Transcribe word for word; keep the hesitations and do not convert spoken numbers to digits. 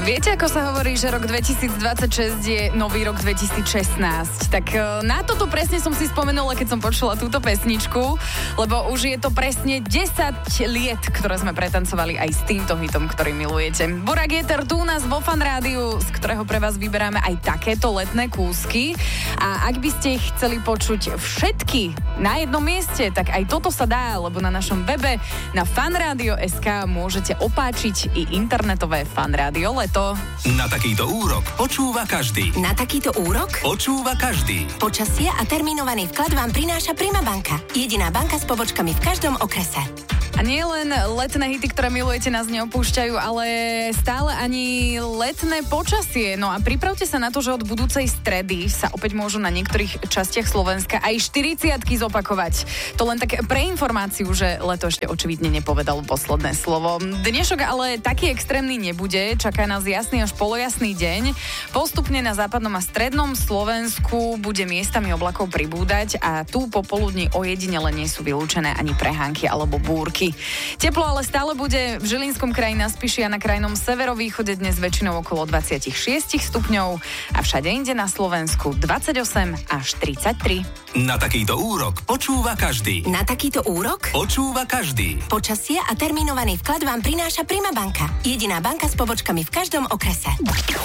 Viete, ako sa hovorí, že rok dvetisícdvadsaťšesť je nový rok dvetisícšestnásť? Tak na toto presne som si spomenula, keď som počula túto pesničku, lebo už je to presne desať liet, ktoré sme pretancovali aj s týmto hitom, ktorý milujete. Burak Jeter tu u nás vo Fan Rádiu, z ktorého pre vás vyberáme aj takéto letné kúsky. A ak by ste ich chceli počuť všetky na jednom mieste, tak aj toto sa dá, lebo na našom webe na fanradio bodka es ká môžete opáčiť i internetové Fan Rádio leto. Na takýto úrok počúva každý. Na takýto úrok Počúva každý. počasie a termínovaný vklad vám prináša Prima banka. Jediná banka s pobočkami v každom okrese. A nie len letné hity, ktoré milujete, nás neopúšťajú, ale stále ani letné počasie. No a pripravte sa na to, že od budúcej stredy sa opäť môžu na niektorých častiach Slovenska aj štyridsiatky zopakovať. To len tak pre informáciu, že leto ešte očividne nepovedalo posledné slovo. Dnešok ale taký extrémny nebude. Čaká nás jasný až polojasný deň. Postupne na západnom a strednom Slovensku bude miestami oblakov pribúdať a tu popoludní ojedinele nie sú vylúčené ani prehánky alebo búrky. Teplo ale stále bude v Žilinskom kraji, na Spiši a na krajnom severovýchode dnes väčšinou okolo dvadsaťšesť stupňov a všade inde na Slovensku dvadsaťosem až tridsaťtri. Na takýto úrok počúva každý. Na takýto úrok Počúva každý. počasie a termínovaný vklad vám prináša Prima banka. Jediná banka s pobočkami v každom okrese.